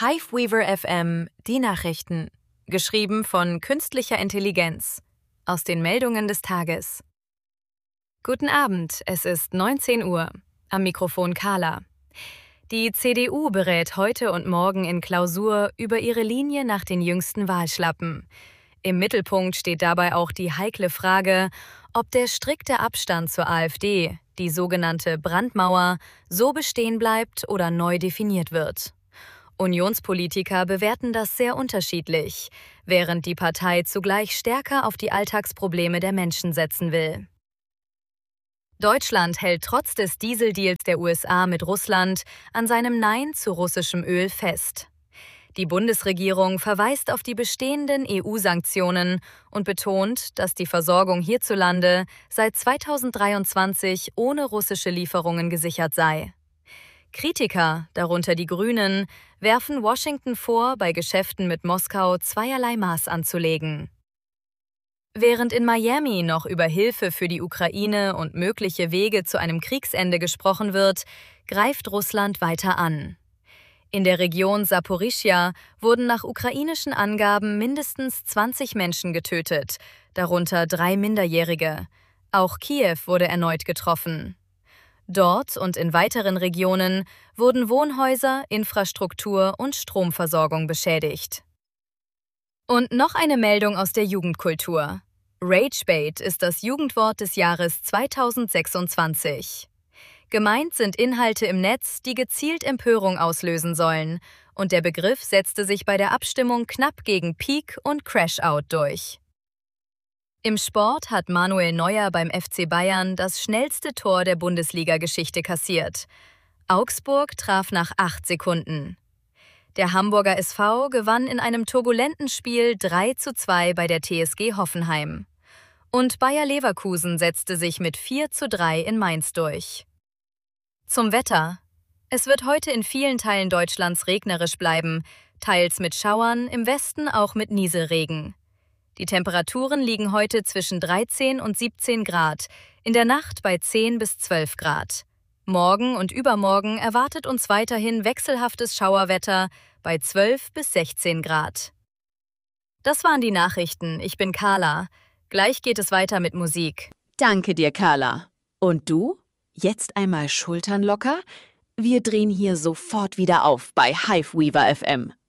Hiveweaver FM, die Nachrichten. Geschrieben von künstlicher Intelligenz. Aus den Meldungen des Tages. Guten Abend, es ist 19 Uhr. Am Mikrofon Carla. Die CDU berät heute und morgen in Klausur über ihre Linie nach den jüngsten Wahlschlappen. Im Mittelpunkt steht dabei auch die heikle Frage, ob der strikte Abstand zur AfD, die sogenannte Brandmauer, so bestehen bleibt oder neu definiert wird. Unionspolitiker bewerten das sehr unterschiedlich, während die Partei zugleich stärker auf die Alltagsprobleme der Menschen setzen will. Deutschland hält trotz des Dieseldeals der USA mit Russland an seinem Nein zu russischem Öl fest. Die Bundesregierung verweist auf die bestehenden EU-Sanktionen und betont, dass die Versorgung hierzulande seit 2023 ohne russische Lieferungen gesichert sei. Kritiker, darunter die Grünen, werfen Washington vor, bei Geschäften mit Moskau zweierlei Maß anzulegen. Während in Miami noch über Hilfe für die Ukraine und mögliche Wege zu einem Kriegsende gesprochen wird, greift Russland weiter an. In der Region Saporischschja wurden nach ukrainischen Angaben mindestens 20 Menschen getötet, darunter 3 Minderjährige. Auch Kiew wurde erneut getroffen. Dort und in weiteren Regionen wurden Wohnhäuser, Infrastruktur und Stromversorgung beschädigt. Und noch eine Meldung aus der Jugendkultur. Ragebait ist das Jugendwort des Jahres 2026. Gemeint sind Inhalte im Netz, die gezielt Empörung auslösen sollen, und der Begriff setzte sich bei der Abstimmung knapp gegen Peak und Crash-Out durch. Im Sport hat Manuel Neuer beim FC Bayern das schnellste Tor der Bundesliga-Geschichte kassiert. Augsburg traf nach 8 Sekunden. Der Hamburger SV gewann in einem turbulenten Spiel 3:2 bei der TSG Hoffenheim. Und Bayer Leverkusen setzte sich mit 4:3 in Mainz durch. Zum Wetter. Es wird heute in vielen Teilen Deutschlands regnerisch bleiben, teils mit Schauern, im Westen auch mit Nieselregen. Die Temperaturen liegen heute zwischen 13 und 17 Grad, in der Nacht bei 10 bis 12 Grad. Morgen und übermorgen erwartet uns weiterhin wechselhaftes Schauerwetter bei 12 bis 16 Grad. Das waren die Nachrichten. Ich bin Carla. Gleich geht es weiter mit Musik. Danke dir, Carla. Und du? Jetzt einmal Schultern locker? Wir drehen hier sofort wieder auf bei Hiveweaver FM.